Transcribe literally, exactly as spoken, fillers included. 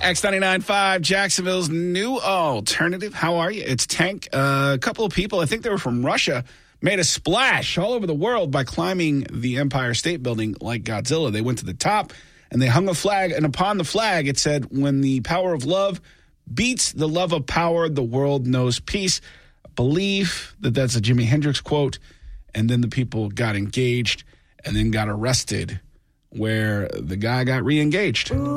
X ninety-nine point five, Jacksonville's new alternative. How are you? It's Tank. Uh, a couple of people, I think they were from Russia, made a splash all over the world by climbing the Empire State Building like Godzilla. They went to the top and they hung a flag, and upon the flag it said, "When the power of love beats the love of power, the world knows peace." I believe that that's a Jimi Hendrix quote. And then the people got engaged and then got arrested, where the guy got re-engaged.